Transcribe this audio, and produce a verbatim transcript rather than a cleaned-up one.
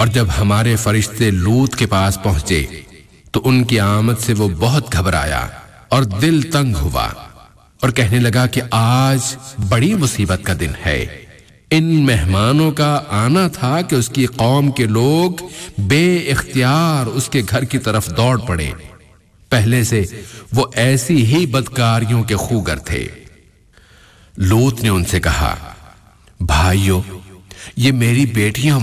और जब हमारे फरिश्ते लूत के पास पहुंचे तो उनकी आमद से वो बहुत घबराया और दिल तंग हुआ और कहने लगा कि आज बड़ी मुसीबत का दिन है। इन मेहमानों का आना था कि उसकी कौम के लोग बेइख्तियार उसके घर की तरफ दौड़ पड़े। पहले से वो ऐसी ही बदकारियों के खूगर थे। लूत ने उनसे कहा, भाइयों, ये मेरी बेटियां